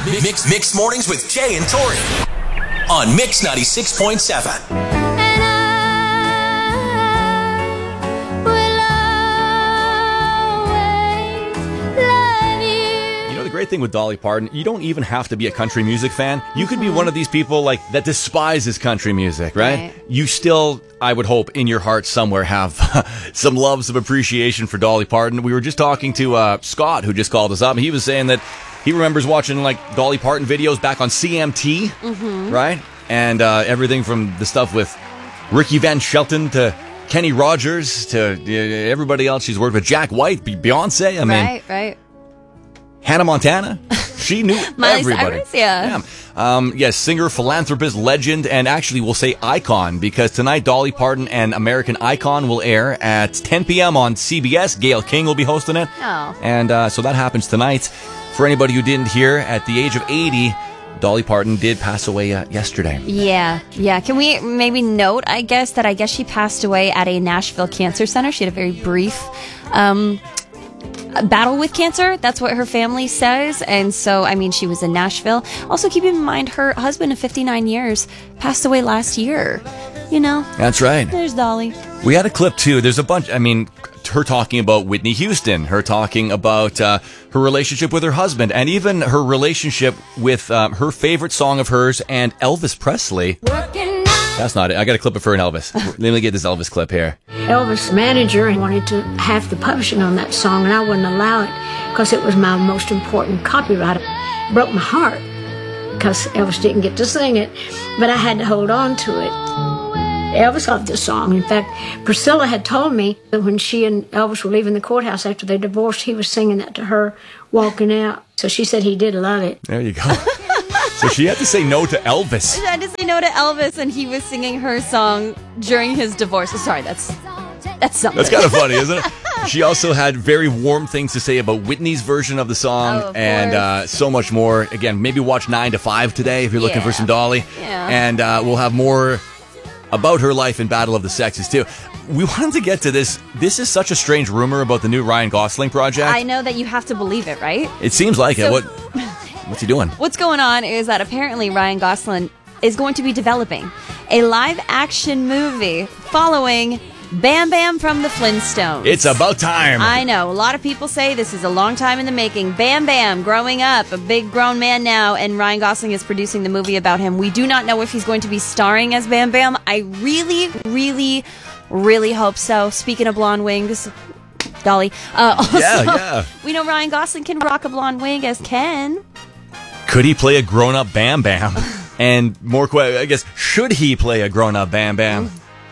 Mixed Mornings with Jay and Tori on Mix 96.7. Great thing with Dolly Parton, you don't even have to be a country music fan. You could be one of these people like that despises country music, right? You still, I would hope, in your heart somewhere have some love, some appreciation for Dolly Parton. We were just talking to Scott, who just called us up, and he was saying that he remembers watching like Dolly Parton videos back on CMT, right? And everything from the stuff with Ricky Van Shelton to Kenny Rogers to everybody else she's worked with, Jack White, Beyonce. I mean, right. Hannah Montana, she knew everybody. Cyrus, yeah. Yes, singer, philanthropist, legend, and actually we'll say icon, because tonight Dolly Parton and American Icon will air at 10 p.m. on CBS. Gayle King will be hosting it. Oh. And so that happens tonight. For anybody who didn't hear, at the age of 80, Dolly Parton did pass away yesterday. Yeah. Can we maybe note, I guess she passed away at a Nashville cancer center. She had a very brief battle with cancer. That's what her family says. And so, I mean, she was in Nashville. Also, keep in mind, her husband of 59 years passed away last year. You know? That's right. There's Dolly. We had a clip, too. There's a bunch. I mean, her talking about Whitney Houston, her talking about her relationship with her husband, and even her relationship with her favorite song of hers and Elvis Presley. That's not it. I got a clip of her and Elvis. Let me get this Elvis clip here. Elvis' manager wanted to have the publishing on that song, and I wouldn't allow it because it was my most important copyright. It broke my heart because Elvis didn't get to sing it, but I had to hold on to it. Elvis loved the song. In fact, Priscilla had told me that when she and Elvis were leaving the courthouse after they divorced, he was singing that to her walking out. So she said he did love it. There you go. So she had to say no to Elvis. She had to say no to Elvis, and he was singing her song during his divorce. Sorry, that's something. That's kind of funny, isn't it? She also had very warm things to say about Whitney's version of the song, and so much more. Again, maybe watch 9 to 5 today if you're looking for some Dolly. Yeah. And we'll have more about her life in Battle of the Sexes, too. We wanted to get to this. This is such a strange rumor about the new Ryan Gosling project. I know that you have to believe it, right? It seems like it. What's he doing? What's going on is that apparently Ryan Gosling is going to be developing a live-action movie following Bam Bam from the Flintstones. It's about time. I know. A lot of people say this is a long time in the making. Bam Bam, growing up, a big grown man now, and Ryan Gosling is producing the movie about him. We do not know if he's going to be starring as Bam Bam. I really, really, really hope so. Speaking of blonde wings, Dolly. Also, we know Ryan Gosling can rock a blonde wig as Ken. Could he play a grown-up Bam Bam? And more, I guess, should he play a grown-up Bam Bam?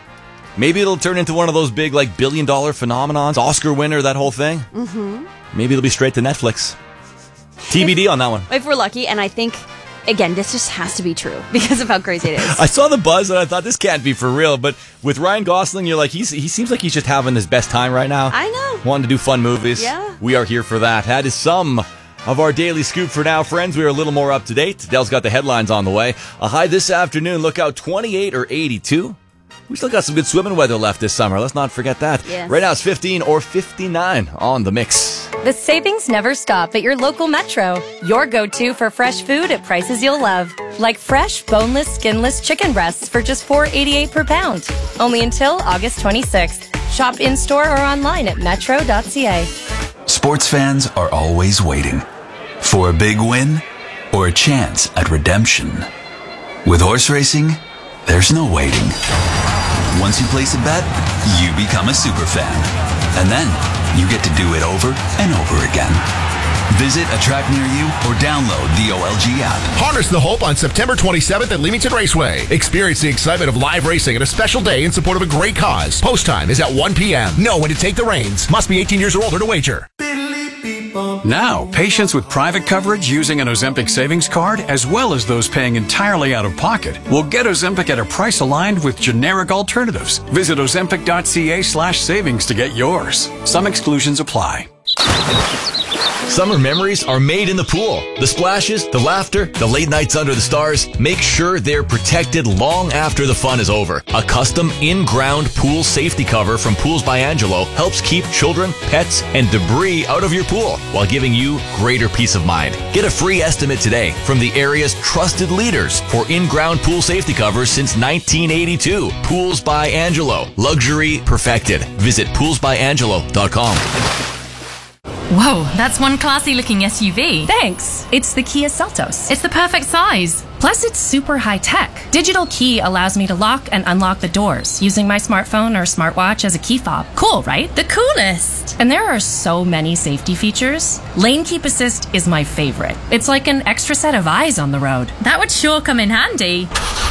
Maybe it'll turn into one of those big, like, billion-dollar phenomenons, Oscar winner, that whole thing. Maybe it'll be straight to Netflix. TBD on that one. If we're lucky, and I think, again, this just has to be true because of how crazy it is. I saw the buzz and I thought, this can't be for real. But with Ryan Gosling, you're like, he seems like he's just having his best time right now. I know. Wanting to do fun movies. Yeah. We are here for that. That is some of our daily scoop for now, friends. We are a little more up to date. Dell's got the headlines on the way. A high this afternoon. Look out, 28 or 82. We still got some good swimming weather left this summer. Let's not forget that. Yes. Right now it's 15 or 59 on the mix. The savings never stop at your local Metro. Your go-to for fresh food at prices you'll love. Like fresh, boneless, skinless chicken breasts for just $4.88 per pound. Only until August 26th. Shop in-store or online at metro.ca. Sports fans are always waiting for a big win or a chance at redemption. With horse racing, there's no waiting. Once you place a bet, you become a super fan. And then you get to do it over and over again. Visit a track near you or download the OLG app. Harness the hope on September 27th at Leamington Raceway. Experience the excitement of live racing at a special day in support of a great cause. Post time is at 1 p.m. Know when to take the reins. Must be 18 years or older to wager. Now, patients with private coverage using an Ozempic savings card, as well as those paying entirely out of pocket, will get Ozempic at a price aligned with generic alternatives. Visit Ozempic.ca/savings to get yours. Some exclusions apply. Summer memories are made in the pool. The splashes, the laughter, the late nights under the stars, make sure they're protected long after the fun is over. A custom in-ground pool safety cover from Pools by Angelo helps keep children, pets, and debris out of your pool while giving you greater peace of mind. Get a free estimate today from the area's trusted leaders for in-ground pool safety covers since 1982. Pools by Angelo. Luxury perfected. Visit poolsbyangelo.com. Whoa, that's one classy looking SUV. Thanks. It's the Kia Seltos. It's the perfect size. Plus, it's super high tech. Digital key allows me to lock and unlock the doors using my smartphone or smartwatch as a key fob. Cool, right? The coolest. And there are so many safety features. Lane Keep Assist is my favorite. It's like an extra set of eyes on the road. That would sure come in handy.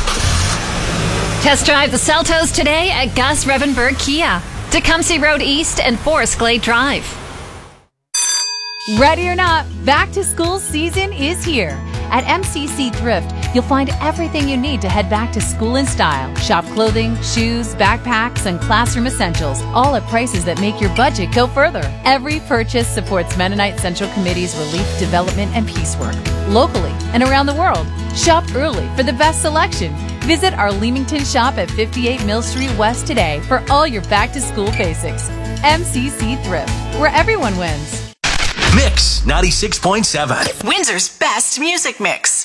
Test drive the Seltos today at Gus Revenberg Kia, Tecumseh Road East and Forest Glade Drive. Ready or not, back to school season is here. At MCC Thrift, you'll find everything you need to head back to school in style. Shop clothing, shoes, backpacks, and classroom essentials, all at prices that make your budget go further. Every purchase supports Mennonite Central Committee's relief, development, and peace work, locally and around the world. Shop early for the best selection. Visit our Leamington shop at 58 Mill Street West today for all your back-to-school basics. MCC Thrift, where everyone wins. Mix 96.7. Windsor's best music mix.